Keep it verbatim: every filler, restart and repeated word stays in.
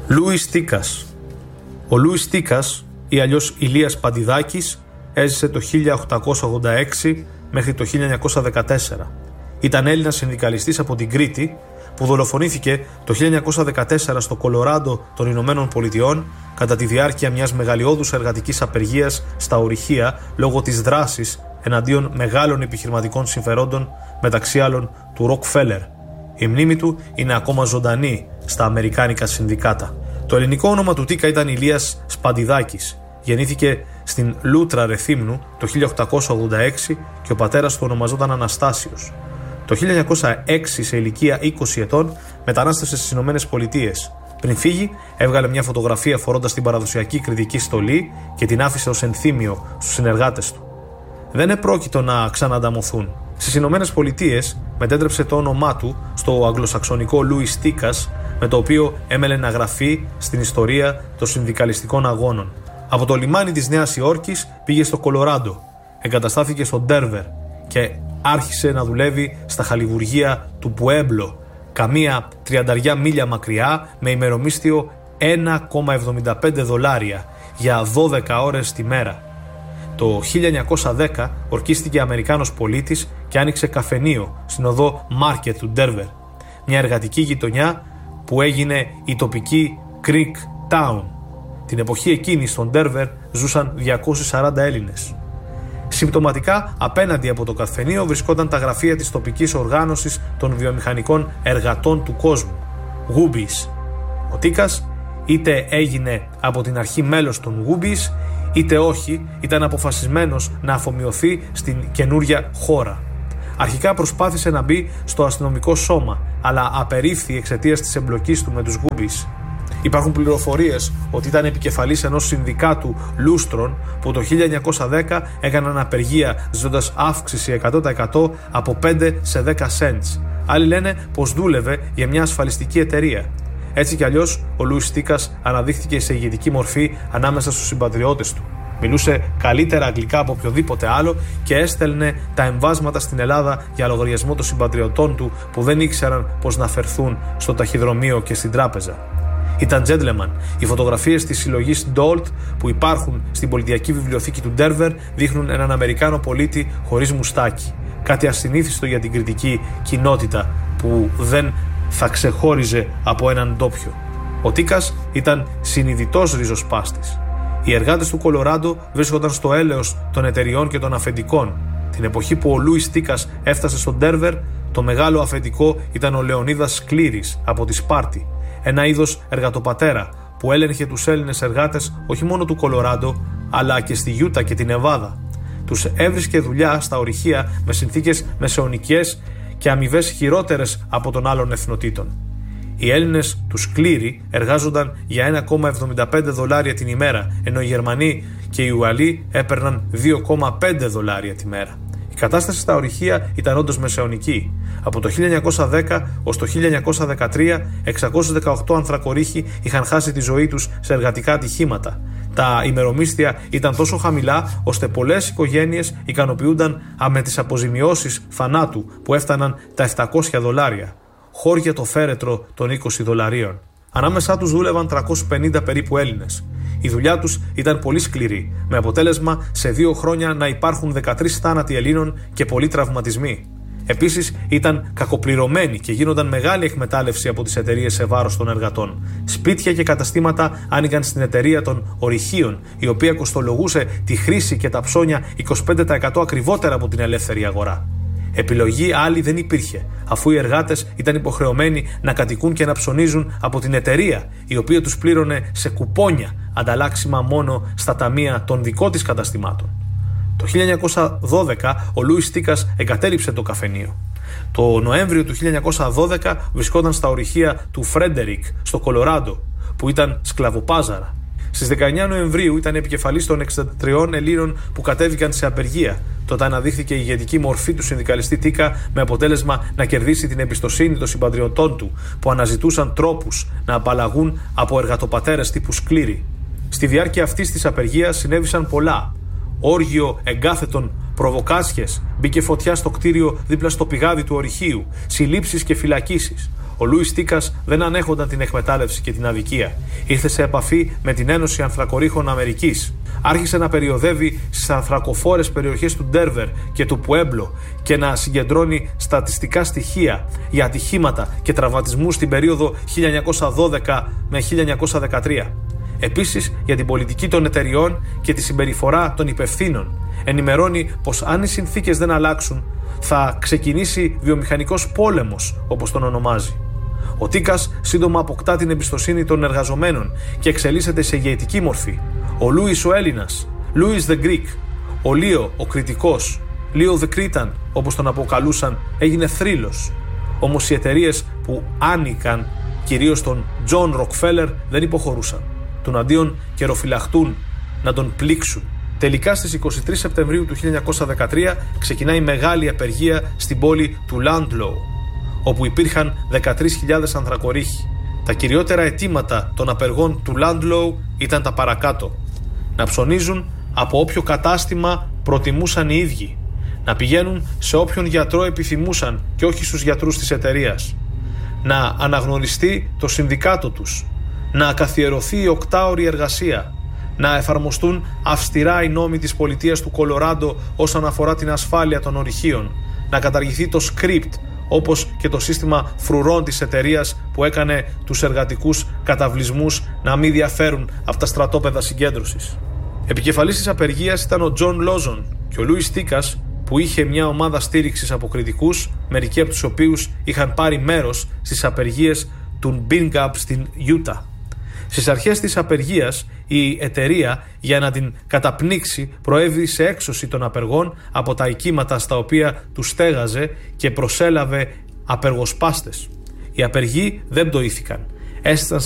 Λούις Τίκας. Ο Λούις Τίκας, ή αλλιώς Ηλίας Παντιδάκης, έζησε το χίλια οκτακόσια ογδόντα έξι μέχρι το χίλια εννιακόσια δεκατέσσερα. Ήταν Έλληνας συνδικαλιστής από την Κρήτη που δολοφονήθηκε το χίλια εννιακόσια δεκατέσσερα στο Κολοράντο των Ηνωμένων Πολιτειών κατά τη διάρκεια μιας μεγαλειώδους εργατικής απεργίας στα ορυχεία λόγω της δράσης εναντίον μεγάλων επιχειρηματικών συμφερόντων, μεταξύ άλλων του Ροκφέλερ. Η μνήμη του είναι ακόμα ζωντανή στα αμερικάνικα συνδικάτα. Το ελληνικό όνομα του Τίκα ήταν Ηλίας Σπαντιδάκης. Γεννήθηκε στην Λούτρα Ρεθύμνου το χίλια οκτακόσια ογδόντα έξι και ο πατέρας του ονομαζόταν Αναστάσιος. Το χίλια εννιακόσια έξι, σε ηλικία είκοσι ετών, μετανάστευσε στις Ηνωμένες Πολιτείες. Πριν φύγει, έβγαλε μια φωτογραφία φορώντας την παραδοσιακή κρητική στολή και την άφησε ως ενθύμιο στους συνεργάτες του. Δεν επρόκειτο να ξανανταμωθούν. Στις Ηνωμένες Πολιτείες μετέτρεψε το όνομά του στο αγγλοσαξονικό Λούις Τίκας, με το οποίο έμελε να γραφεί στην ιστορία των συνδικαλιστικών αγώνων. Από το λιμάνι της Νέας Υόρκης πήγε στο Κολοράντο, εγκαταστάθηκε στο Ντέρβερ και άρχισε να δουλεύει στα χαλιβουργεία του Πουέμπλο, καμία τριανταριά μίλια μακριά, με ημερομίσθιο ένα κόμμα εβδομήντα πέντε δολάρια για δώδεκα ώρες τη μέρα. Το χίλια εννιακόσια δέκα ορκίστηκε Αμερικάνος πολίτης και άνοιξε καφενείο στην οδό Μάρκετ του Ντέρβερ, μια εργατική γειτονιά που έγινε η τοπική Creek Town. Την εποχή εκείνη στον Ντέρβερ ζούσαν διακόσιοι σαράντα Έλληνες. Συμπτωματικά απέναντι από το καφενείο βρισκόταν τα γραφεία της τοπικής οργάνωσης των βιομηχανικών εργατών του κόσμου, Γούμπις. Ο Τίκας είτε έγινε από την αρχή μέλος των Γούμπις, είτε όχι, ήταν αποφασισμένος να αφομοιωθεί στην καινούρια χώρα. Αρχικά προσπάθησε να μπει στο αστυνομικό σώμα, αλλά απερίφθη εξαιτίας της εμπλοκής του με τους Γούμπις. Υπάρχουν πληροφορίες ότι ήταν επικεφαλής ενός συνδικάτου λούστρων που το χίλια εννιακόσια δέκα έκαναν απεργία ζητώντας αύξηση εκατό τοις εκατό από πέντε σε δέκα cents. Άλλοι λένε πως δούλευε για μια ασφαλιστική εταιρεία. Έτσι κι αλλιώς, ο Λούις Τίκας αναδείχθηκε σε ηγετική μορφή ανάμεσα στους συμπατριώτες του. Μιλούσε καλύτερα αγγλικά από οποιοδήποτε άλλο και έστελνε τα εμβάσματα στην Ελλάδα για λογαριασμό των συμπατριωτών του που δεν ήξεραν πώς να φερθούν στο ταχυδρομείο και στην τράπεζα. Ήταν gentleman. Οι φωτογραφίες της συλλογής Dolt που υπάρχουν στην πολιτιακή βιβλιοθήκη του Ντέρβερ δείχνουν έναν Αμερικάνο πολίτη χωρίς μουστάκι. Κάτι ασυνήθιστο για την κριτική κοινότητα που δεν θα ξεχώριζε από έναν ντόπιο. Ο Τίκας ήταν συνειδητός ριζοσπάστης. Οι εργάτες του Κολοράντο βρίσκονταν στο έλεος των εταιριών και των αφεντικών. Την εποχή που ο Λούις Τίκας έφτασε στο Ντέρβερ, το μεγάλο αφεντικό ήταν ο Λεωνίδας Σκλήρης από τη Σπάρτη. Ένα είδος εργατοπατέρα που έλεγχε τους Έλληνες εργάτες όχι μόνο του Κολοράντο, αλλά και στη Γιούτα και την Νεβάδα. Τους έβρισκε δουλειά στα ορυχεία με συνθήκες μεσαιωνικές και αμοιβές χειρότερες από των άλλων εθνοτήτων. Οι Έλληνες του Σκλήρη εργάζονταν για ένα κόμμα εβδομήντα πέντε δολάρια την ημέρα, ενώ οι Γερμανοί και οι Ουαλοί έπαιρναν δύο κόμμα πέντε δολάρια τη μέρα. Η κατάσταση στα ορυχεία ήταν όντως μεσαιωνική. Από το χίλια εννιακόσια δέκα ως το χίλια εννιακόσια δεκατρία, εξακόσιοι δεκαοκτώ ανθρακορίχοι είχαν χάσει τη ζωή τους σε εργατικά ατυχήματα. Τα ημερομίσθια ήταν τόσο χαμηλά, ώστε πολλές οικογένειες ικανοποιούνταν με τις αποζημιώσεις θανάτου που έφταναν τα επτακόσια δολάρια. Χώρια το φέρετρο των είκοσι δολαρίων. Ανάμεσά τους δούλευαν τριακόσιοι πενήντα περίπου Έλληνες. Η δουλειά τους ήταν πολύ σκληρή, με αποτέλεσμα σε δύο χρόνια να υπάρχουν δεκατρείς θάνατοι Ελλήνων και πολλοί τραυματισμοί. Επίσης ήταν κακοπληρωμένοι και γίνονταν μεγάλη εκμετάλλευση από τις εταιρείες σε βάρος των εργατών. Σπίτια και καταστήματα άνοιγαν στην εταιρεία των ορυχείων, η οποία κοστολογούσε τη χρήση και τα ψώνια είκοσι πέντε τοις εκατό ακριβότερα από την ελεύθερη αγορά. Επιλογή άλλη δεν υπήρχε, αφού οι εργάτες ήταν υποχρεωμένοι να κατοικούν και να ψωνίζουν από την εταιρεία, η οποία τους πλήρωνε σε κουπόνια, ανταλλάξιμα μόνο στα ταμεία των δικών της καταστημάτων. Το χίλια εννιακόσια δώδεκα ο Λούις Τίκας εγκατέλειψε το καφενείο. Το Νοέμβριο του χίλια εννιακόσια δώδεκα βρισκόταν στα ορυχεία του Φρέντερικ στο Κολοράντο, που ήταν σκλαβοπάζαρα. Στις δεκαεννέα Νοεμβρίου ήταν επικεφαλής των εξήντα τριών Ελλήνων που κατέβηκαν σε απεργία. Τότε αναδείχθηκε η ηγετική μορφή του συνδικαλιστή Τίκα, με αποτέλεσμα να κερδίσει την εμπιστοσύνη των συμπατριωτών του, που αναζητούσαν τρόπους να απαλλαγούν από εργατοπατέρες τύπου Σκλήρη. Στη διάρκεια αυτής της απεργίας συνέβησαν πολλά. Όργιο εγκάθετων προβοκάσιες, μπήκε φωτιά στο κτίριο δίπλα στο πηγάδι του ορυχείου, συλλήψεις και φυλακίσεις. Ο Λούις Τίκας δεν ανέχονταν την εκμετάλλευση και την αδικία. Ήρθε σε επαφή με την Ένωση Ανθρακορίχων Αμερικής. Άρχισε να περιοδεύει στις ανθρακοφόρες περιοχές του Ντέρβερ και του Πουέμπλο και να συγκεντρώνει στατιστικά στοιχεία για ατυχήματα και τραυματισμούς στην περίοδο χίλια εννιακόσια δώδεκα με χίλια εννιακόσια δεκατρία. Επίσης για την πολιτική των εταιριών και τη συμπεριφορά των υπευθύνων. Ενημερώνει πως αν οι συνθήκες δεν αλλάξουν, θα ξεκινήσει βιομηχανικός πόλεμος, όπως τον ονομάζει. Ο Τίκας σύντομα αποκτά την εμπιστοσύνη των εργαζομένων και εξελίσσεται σε ηγετική μορφή. Ο Λούις ο Έλληνας, Λούις the Greek, ο Λίο ο Κρητικός, Λίο the Cretan, όπως τον αποκαλούσαν, έγινε θρύλος. Όμως οι εταιρείες που άνοικαν, κυρίως τον Τζον Ροκφέλερ, δεν υποχωρούσαν. Τον αντίον καιροφυλαχτούν να τον πλήξουν. Τελικά στις είκοσι τρεις Σεπτεμβρίου του χίλια εννιακόσια δεκατρία ξεκινάει μεγάλη απεργία στην πόλη του Λάντλοου, όπου υπήρχαν δεκατρείς χιλιάδες ανθρακορίχοι. Τα κυριότερα αιτήματα των απεργών του Λάντλοου ήταν τα παρακάτω. Να ψωνίζουν από όποιο κατάστημα προτιμούσαν οι ίδιοι. Να πηγαίνουν σε όποιον γιατρό επιθυμούσαν και όχι στους γιατρούς της εταιρείας. Να αναγνωριστεί το συνδικάτο τους. Να καθιερωθεί η οκτάωρη εργασία. Να εφαρμοστούν αυστηρά οι νόμοι της πολιτείας του Κολοράντο όσον αφορά την ασφάλεια των ορυχείων. Να καταργηθεί το script, όπως και το σύστημα φρουρών της εταιρείας που έκανε τους εργατικούς καταβλισμούς να μην διαφέρουν από τα στρατόπεδα συγκέντρωσης. Επικεφαλής της απεργίας ήταν ο Τζον Λόζον και ο Λούις Τίκας, που είχε μια ομάδα στήριξης από κριτικούς, μερικοί από τους οποίους είχαν πάρει μέρος στις απεργίες του Μπίνγκαπ στην Ιούτα. Στις αρχές της απεργίας, η εταιρεία, για να την καταπνίξει, προέβη σε έξωση των απεργών από τα οικίματα στα οποία τους στέγαζε και προσέλαβε απεργοσπάστες. Οι απεργοί δεν πτωήθηκαν. Έστησαν